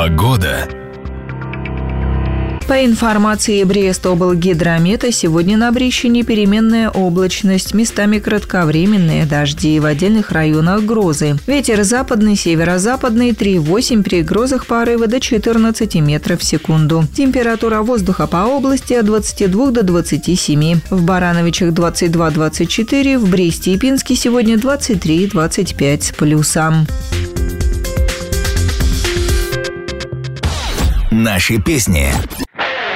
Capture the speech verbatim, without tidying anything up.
Погода. По информации Брест-облгидромета, сегодня на Брещине переменная облачность, местами кратковременные дожди, в отдельных районах грозы. Ветер западный, северо-западный три восемь, при грозах порывы до четырнадцати метров в секунду. Температура воздуха по области от двадцати двух до двадцати семи. В Барановичах двадцать два - двадцать четыре, в Бресте и Пинске сегодня двадцать три - двадцать пять с плюсом. Наши песни.